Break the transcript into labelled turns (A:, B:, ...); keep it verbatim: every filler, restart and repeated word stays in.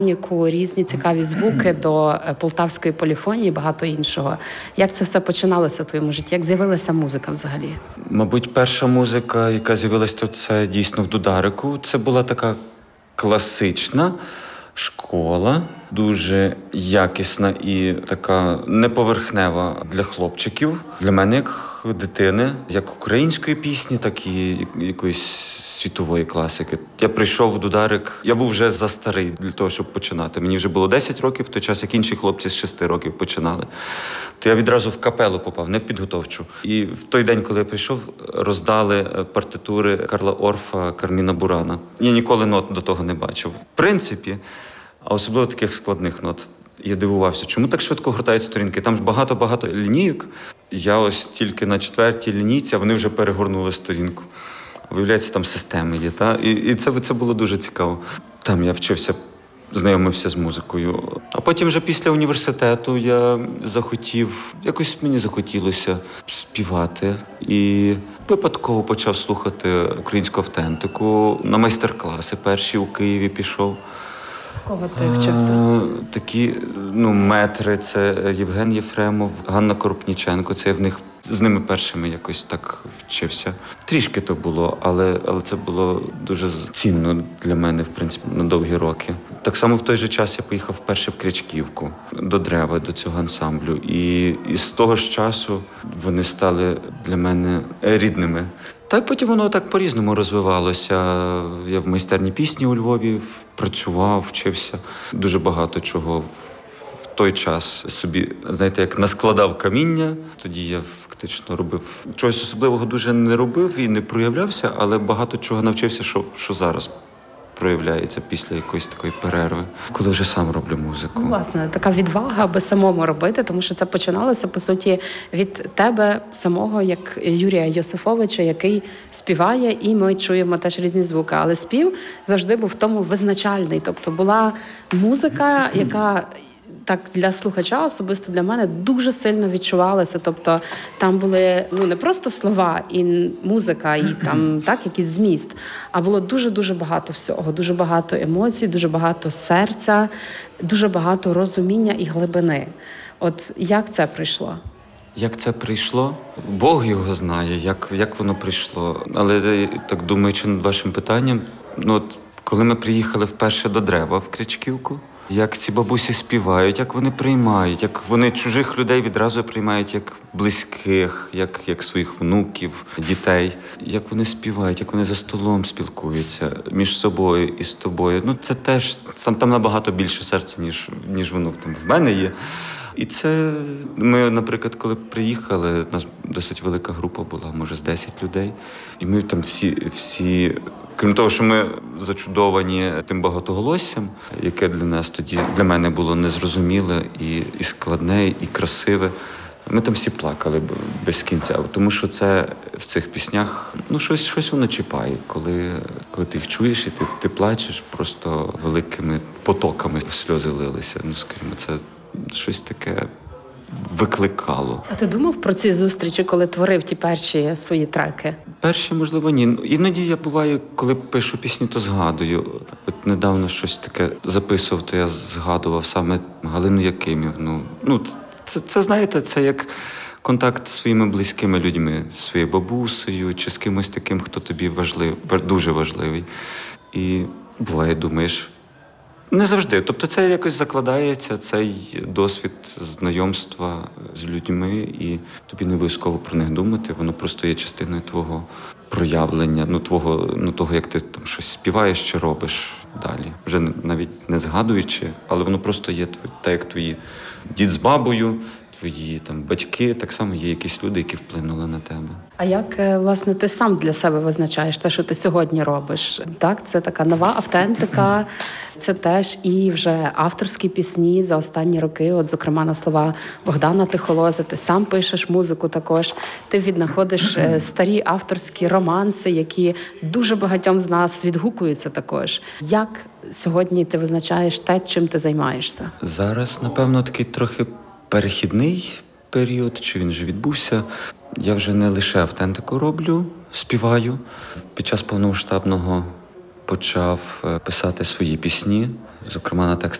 A: різні цікаві звуки до полтавської поліфонії, багато іншого. Як це все починалося в твоєму житті? Як з'явилася музика взагалі?
B: Мабуть, перша музика, яка з'явилась тут, це дійсно в Дударику. Це була така класична школа, дуже якісна і така неповерхнева для хлопчиків. Для мене, як дитини, як української пісні, так і якоїсь світової класики. Я прийшов в Дударик, я був вже застарий для того, щоб починати. Мені вже було десять років, в той час, як інші хлопці з шести років починали. То я відразу в капелу попав, не в підготовчу. І в той день, коли я прийшов, роздали партитури Карла Орфа, Карміна Бурана. Я ніколи нот до того не бачив. В принципі, а особливо таких складних нот. Я дивувався, чому так швидко гортають сторінки. Там ж багато-багато лінійок. Я ось тільки на четвертій лінійці, а вони вже перегорнули сторінку. Виявляється, там системи є. Та? І, і це, це було дуже цікаво. Там я вчився, знайомився з музикою. А потім вже після університету я захотів, якось мені захотілося співати. І випадково почав слухати українську автентику. На майстер-класи перші у Києві пішов.
A: Кого ти вчився?
B: А, такі, ну, метри, це Євген Єфремов, Ганна Коропніченко, це я в них з ними першими якось так вчився. Трішки то було, але, але це було дуже цінно для мене, в принципі, на довгі роки. Так само в той же час я поїхав вперше в Крячківку, до Древа, до цього ансамблю. І, і з того ж часу вони стали для мене рідними. Та й потім воно так по-різному розвивалося. Я в майстерні пісні у Львові працював, вчився. Дуже багато чого в той час собі, знаєте, як наскладав каміння. Тоді я фактично робив. Чогось особливого дуже не робив і не проявлявся, але багато чого навчився, що, що зараз проявляється після якоїсь такої перерви, коли вже сам роблю музику.
A: Ну, власне, така відвага, аби самому робити, тому що це починалося, по суті, від тебе самого, як Юрія Йосифовича, який співає, і ми чуємо теж різні звуки. Але спів завжди був в тому визначальний. Тобто була музика, яка так для слухача, особисто для мене, дуже сильно відчувалася. Тобто там були, ну, не просто слова і музика, і там так якийсь зміст, а було дуже-дуже багато всього, дуже багато емоцій, дуже багато серця, дуже багато розуміння і глибини. От як це прийшло?
B: Як це прийшло? Бог його знає, як, як воно прийшло. Але так думаючи над вашим питанням, ну от коли ми приїхали вперше до Древа в Крячківку, як ці бабусі співають, як вони приймають, як вони чужих людей відразу приймають як близьких, як, як своїх внуків, дітей. Як вони співають, як вони за столом спілкуються між собою і з тобою. Ну це теж, там, там набагато більше серця, ніж, ніж воно там в мене є. І це, ми, наприклад, коли приїхали, у нас досить велика група була, може, з десять людей. І ми там всі, всі, крім того, що ми зачудовані тим багатоголоссям, яке для нас тоді, для мене було незрозуміле і, і складне, і красиве. Ми там всі плакали без кінця, тому що це в цих піснях, ну, щось, щось воно чіпає, коли, коли ти їх чуєш і ти, ти плачеш, просто великими потоками сльози лилися, ну, скажімо, це щось таке викликало.
A: А ти думав про ці зустрічі, коли творив ті перші свої треки?
B: Перші, можливо, ні. Іноді я буваю, коли пишу пісні, то згадую. От недавно щось таке записував, то я згадував саме Галину Якимівну. Ну, це, це, це знаєте, це як контакт з своїми близькими людьми, з своєю бабусею чи з кимось таким, хто тобі важливий, дуже важливий. І буває, думаєш, не завжди. Тобто це якось закладається, цей досвід знайомства з людьми, і тобі не обов'язково про них думати, воно просто є частиною твого проявлення, ну, твого, ну, того, як ти там щось співаєш чи робиш далі. Вже навіть не згадуючи, але воно просто є так, як твої дід з бабою, твої там батьки, так само є якісь люди, які вплинули на тебе.
A: А як, власне, ти сам для себе визначаєш те, що ти сьогодні робиш? Так, це така нова автентика, це теж і вже авторські пісні за останні роки, от, зокрема, на слова Богдана Тихолози, ти сам пишеш музику також, ти віднаходиш старі авторські романси, які дуже багатьом з нас відгукуються також. Як сьогодні ти визначаєш те, чим ти займаєшся?
B: Зараз, напевно, такий трохи перехідний період, чи він вже відбувся. Я вже не лише автентику роблю, співаю. Під час повномасштабного почав писати свої пісні. зокрема на текст